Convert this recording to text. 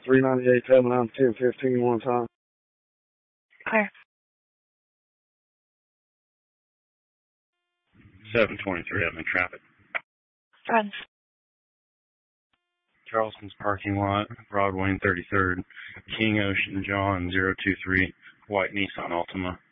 398 coming on 1015 one time. Clear. 723, I'm in traffic. Friends. Charleston's parking lot, Broadway and 33rd, King Ocean John 023, white Nissan Altima.